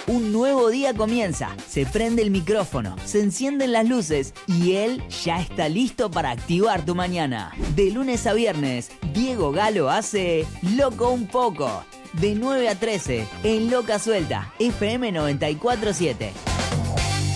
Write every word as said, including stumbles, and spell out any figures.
Un nuevo día comienza, se prende el micrófono, se encienden las luces y él ya está listo para activar tu mañana. De lunes a viernes, Diego Galo hace Loco un poco. De nueve a trece, en Loca Suelta, F M noventa y cuatro punto siete.